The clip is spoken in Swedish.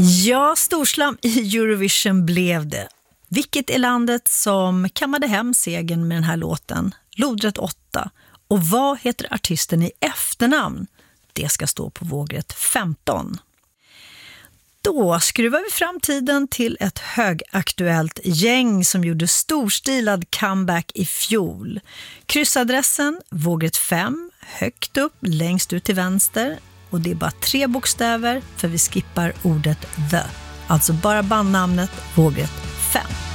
Ja, storslam i Eurovision blev det. Vilket är landet som kammade hem segern med den här låten? Lodrätt 8. Och vad heter artisten i efternamn? Det ska stå på vågrätt 15. Då skruvar vi fram tiden till ett högaktuellt gäng som gjorde storstilad comeback i fjol. Kryssadressen vågrätt 5, högt upp, längst ut till vänster. Och det är bara 3 bokstäver för vi skippar ordet the. Alltså bara bandnamnet vågrätt 5.